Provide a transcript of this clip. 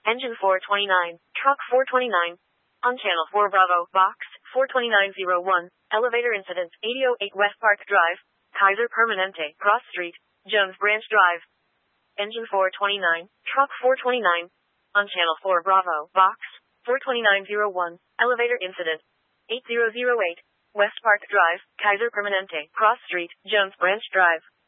Engine 429, Truck 429. On Channel 4 Bravo, Box 42901. Elevator incident, 8008 West Park Drive, Kaiser Permanente, Cross Street, Jones Branch Drive. Engine 429, Truck 429. On Channel 4 Bravo, Box 42901. Elevator incident, 8008 West Park Drive, Kaiser Permanente, Cross Street, Jones Branch Drive.